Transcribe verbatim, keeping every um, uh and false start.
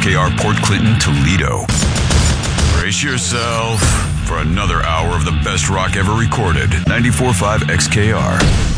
K R Port Clinton, Toledo. Brace yourself for another hour of the best rock ever recorded. ninety-four point five X K R.